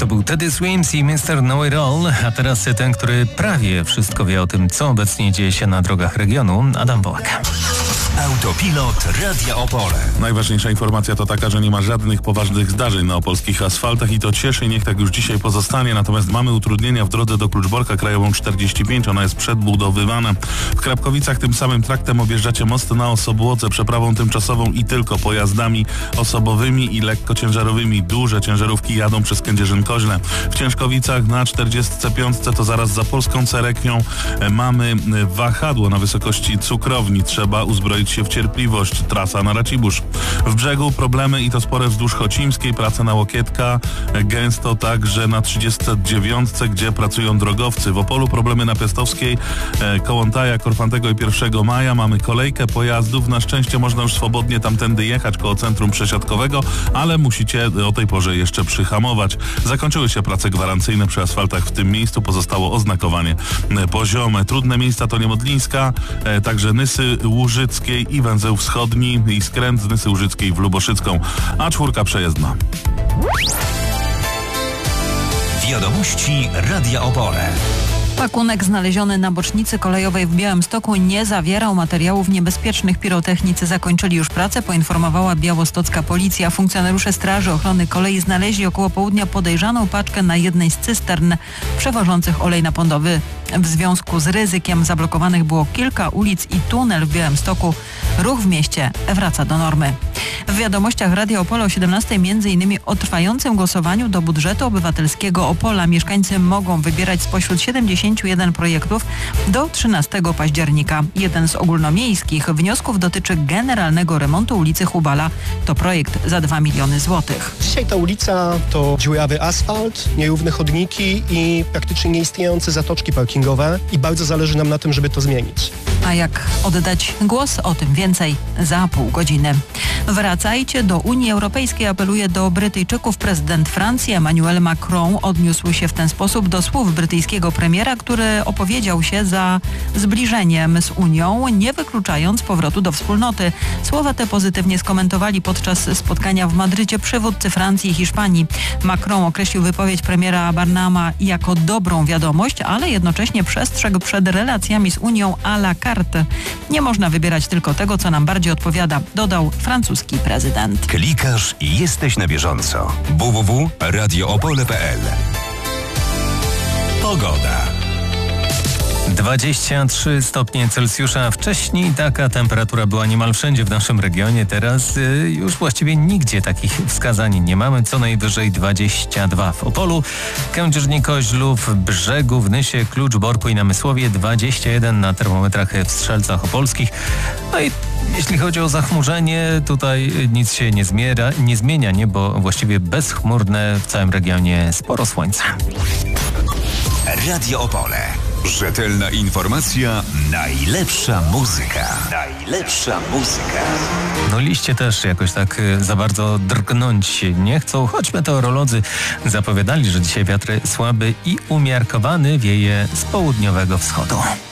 To był Teddy Swims i Mr. Know It All, a teraz ten, który prawie wszystko wie o tym, co obecnie dzieje się na drogach regionu, Adam Wołek. Autopilot Radia Opole. Najważniejsza informacja to taka, że nie ma żadnych poważnych zdarzeń na opolskich asfaltach i to cieszy, niech tak już dzisiaj pozostanie. Natomiast mamy utrudnienia w drodze do Kluczborka, krajową 45, ona jest przedbudowywana. W Krapkowicach tym samym traktem objeżdżacie most na Osobłodze przeprawą tymczasową i tylko pojazdami osobowymi i lekkociężarowymi. Duże ciężarówki jadą przez Kędzierzyn-Koźle. W Ciężkowicach na 45 to zaraz za Polską Cerekwią mamy wahadło na wysokości cukrowni. Trzeba uzbroić się w cierpliwość. Trasa na Racibórz. W Brzegu problemy i to spore wzdłuż Chocimskiej, prace na Łokietka, gęsto także na 39, gdzie pracują drogowcy. W Opolu problemy na Piastowskiej, Kołątaja, Korfantego i 1 Maja. Mamy kolejkę pojazdów. Na szczęście można już swobodnie tamtędy jechać koło centrum przesiadkowego, ale musicie o tej porze jeszcze przyhamować. Zakończyły się prace gwarancyjne przy asfaltach w tym miejscu. Pozostało oznakowanie poziome. Trudne miejsca to Niemodlińska, także Nysy Łużyckiej i węzeł wschodni i skręt z Nysy Łużyckiej w Luboszycką, a 4 przejezdna. Wiadomości Radia Opole. Pakunek znaleziony na bocznicy kolejowej w Białymstoku nie zawierał materiałów niebezpiecznych. Pirotechnicy zakończyli już pracę, poinformowała białostocka policja. Funkcjonariusze Straży Ochrony Kolei znaleźli około południa podejrzaną paczkę na jednej z cystern przewożących olej napędowy. W związku z ryzykiem zablokowanych było kilka ulic i tunel w Białymstoku. Ruch w mieście wraca do normy. W wiadomościach Radia Opole o 17 m.in. o trwającym głosowaniu do budżetu obywatelskiego Opola. Mieszkańcy mogą wybierać spośród 71 projektów do 13 października. Jeden z ogólnomiejskich wniosków dotyczy generalnego remontu ulicy Hubala. To projekt za 2 miliony złotych. Dzisiaj ta ulica to dziurawy asfalt, nierówne chodniki i praktycznie nieistniejące zatoczki parkingowe i bardzo zależy nam na tym, żeby to zmienić. A jak oddać głos? O tym więcej za pół godziny. Wracajcie do Unii Europejskiej, apeluje do Brytyjczyków. Prezydent Francji Emmanuel Macron odniósł się w ten sposób do słów brytyjskiego premiera, który opowiedział się za zbliżeniem z Unią, nie wykluczając powrotu do wspólnoty. Słowa te pozytywnie skomentowali podczas spotkania w Madrycie przywódcy Francji i Hiszpanii. Macron określił wypowiedź premiera Barnama jako dobrą wiadomość, ale jednocześnie przestrzegł przed relacjami z Unią à la carte. Nie można wybierać tylko tego, co nam bardziej odpowiada, dodał francuski prezydent. Klikasz i jesteś na bieżąco. www.radioopole.pl. Pogoda. 23 stopnie Celsjusza. Wcześniej taka temperatura była niemal wszędzie w naszym regionie. Teraz już właściwie nigdzie takich wskazań nie mamy. Co najwyżej 22 w Opolu, Kędzierzynie-Koźlu, w Brzegu, w Nysie, Kluczborku i Namysłowie. 21 na termometrach w Strzelcach Opolskich. No i jeśli chodzi o zachmurzenie, tutaj nic się nie zmienia. Niebo właściwie bezchmurne, w całym regionie sporo słońca. Radio Opole. Rzetelna informacja, najlepsza muzyka. Najlepsza muzyka. No liście też jakoś tak za bardzo drgnąć się nie chcą, choć meteorolodzy zapowiadali, że dzisiaj wiatr słaby i umiarkowany wieje z południowego wschodu.